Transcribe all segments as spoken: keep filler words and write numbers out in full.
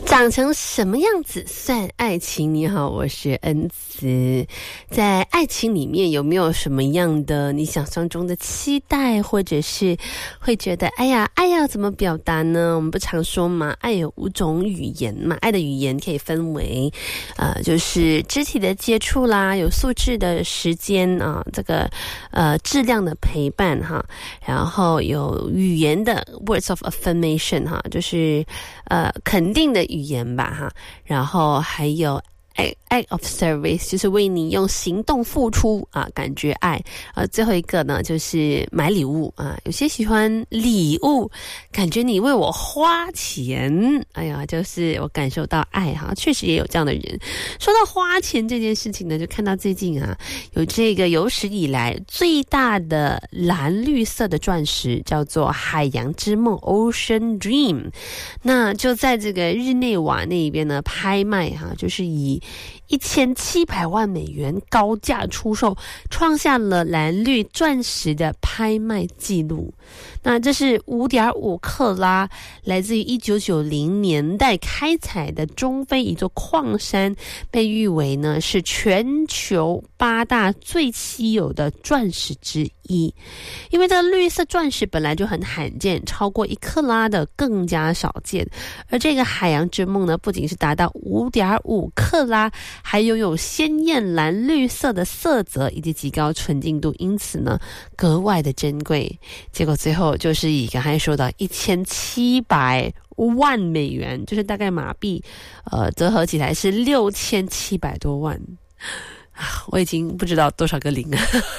长成什么样子算爱情？你好，我是恩慈。在爱情里面有没有什么样的你想象中的期待，或者是会觉得哎呀，爱要怎么表达呢？我们不常说嘛，爱有五种语言嘛，爱的语言可以分为呃，就是肢体的接触啦，有素质的时间啊，这个呃质量的陪伴哈，然后有语言的 words of affirmation 哈，就是呃肯定的语言吧哈，然后还有 act of service， 就是为你用行动付出啊，感觉爱。呃，最后一个呢，就是买礼物啊，有些喜欢礼物，感觉你为我花钱，哎呀，就是我感受到爱哈，确实也有这样的人。说到花钱这件事情呢，就看到最近啊，有这个有史以来最大的蓝绿色的钻石，叫做海洋之梦 Ocean Dream， 那就在这个日内瓦那边呢拍卖哈，就是以一千七百万美元高价出售，创下了蓝绿钻石的拍卖记录。那这是 五点五克拉，来自于一九九零年代开采的中非一座矿山，被誉为呢是全球八大最稀有的钻石之一。因为这个绿色钻石本来就很罕见，超过一克拉的更加少见。而这个海洋之梦呢，不仅是达到 五点五克拉，还拥有鲜艳蓝绿色的色泽以及极高纯净度，因此呢格外的珍贵。结果最后就是以刚才说到一千七百万美元，就是大概马币呃折合起来是六千七百多万啊，我已经不知道多少个零了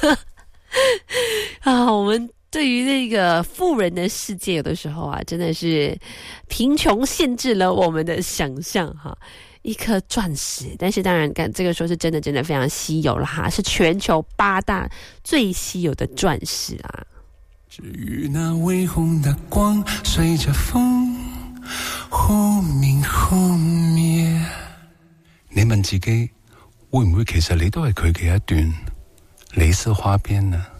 啊，我们对于那个富人的世界，有的时候啊，真的是贫穷限制了我们的想象哈。一颗钻石，但是当然这个说是真的真的非常稀有了哈，是全球八大最稀有的钻石啊。 至于那微红的光，随着风忽明忽滅。你問自己，會唔會其實你都係佢嘅一段李色花邊呢？